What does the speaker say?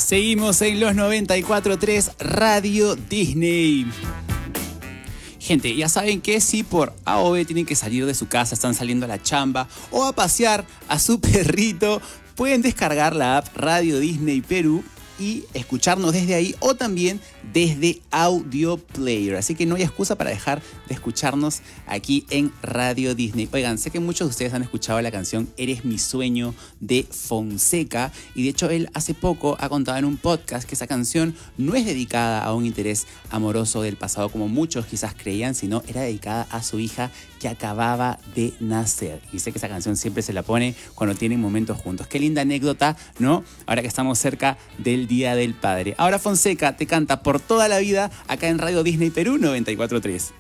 Seguimos en los 94.3 Radio Disney. Gente, ya saben que si por A o B tienen que salir de su casa, están saliendo a la chamba o a pasear a su perrito, pueden descargar la app Radio Disney Perú y escucharnos desde ahí o también desde Audio Player. Así que no hay excusa para dejar de escucharnos aquí en Radio Disney. Oigan, sé que muchos de ustedes han escuchado la canción Eres mi sueño de Fonseca y de hecho él hace poco ha contado en un podcast que esa canción no es dedicada a un interés amoroso del pasado como muchos quizás creían, sino era dedicada a su hija que acababa de nacer. Y sé que esa canción siempre se la pone cuando tienen momentos juntos. Qué linda anécdota, ¿no? Ahora que estamos cerca del Día del Padre. Ahora Fonseca te canta Por toda la vida acá en Radio Disney Perú 94.3.